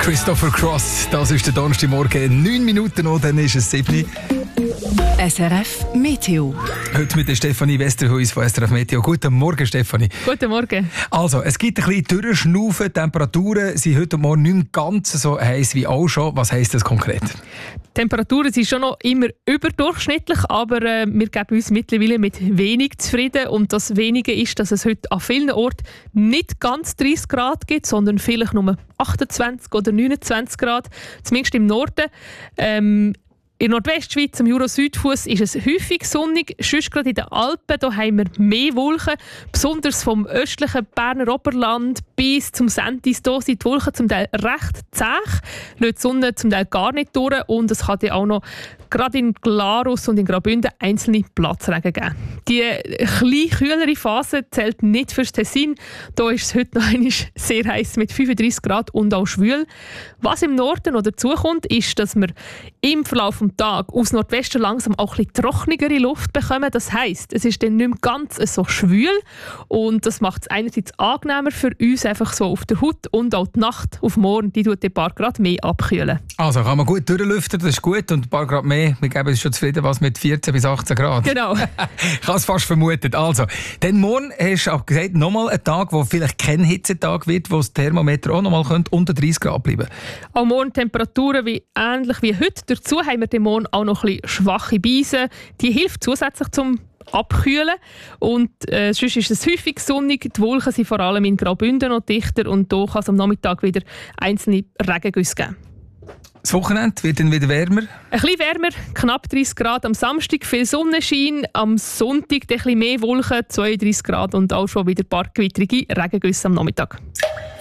Christopher Cross, das ist der Donnerstagmorgen, 9 Minuten noch, dann ist es 7 Uhr. SRF Meteo. Heute mit der Stefanie Westerhuis von SRF Meteo. Guten Morgen, Stefanie. Guten Morgen. Also, es gibt ein bisschen Durchschnaufen. Die Temperaturen sind heute Morgen nicht mehr ganz so heiß wie auch schon. Was heisst das konkret? Die Temperaturen sind schon noch immer überdurchschnittlich, aber wir geben uns mittlerweile mit wenig zufrieden. Und das Wenige ist, dass es heute an vielen Orten nicht ganz 30 Grad gibt, sondern vielleicht nur 28 oder 29 Grad, zumindest im Norden. In der Nordwestschweiz, am Jura-Südfuss, ist es häufig sonnig. Sonst gerade in den Alpen da haben wir mehr Wolken. Besonders vom östlichen Berner Oberland bis zum Sentis hier sind die Wolken zum Teil recht zäh. Lässt die Sonne zum Teil gar nicht durch. Und es kann ja auch noch gerade in Glarus und in Graubünden einzelne Platzregen geben. Die kleine, kühlere Phase zählt nicht fürs Tessin. Da ist es heute noch einmal sehr heiß mit 35 Grad und auch schwül. Was im Norden noch dazukommt, ist, dass wir im Verlauf des Tages aus Nordwesten langsam auch ein bisschen trockenere Luft bekommen. Das heisst, es ist dann nicht mehr ganz so schwül und das macht es einerseits angenehmer für uns einfach so auf der Haut und auch die Nacht auf morgen, die tut ein paar Grad mehr abkühlen. Also kann man gut durchlüften, das ist gut, und ein paar Grad mehr. Wir geben uns schon zufrieden, was mit 14 bis 18 Grad. Genau. Ich habe es fast vermutet. Also, dann morgen hast du auch gesagt, nochmal ein Tag, wo vielleicht kein Hitzetag wird, wo das Thermometer auch nochmal unter 30 Grad bleiben könnte. Auch morgen Temperaturen ähnlich wie heute. Dazu haben wir den Morgen auch noch ein bisschen schwache Beise. Die hilft zusätzlich zum Abkühlen. Und sonst ist es häufig sonnig. Die Wolken sind vor allem in Graubünden noch dichter und hier kann es am Nachmittag wieder einzelne Regengüsse geben. Das Wochenende wird dann wieder wärmer? Ein bisschen wärmer, knapp 30 Grad am Samstag, viel Sonnenschein. Am Sonntag ein bisschen mehr Wolken, 32 Grad und auch schon wieder ein paar gewittrige Regengüsse am Nachmittag.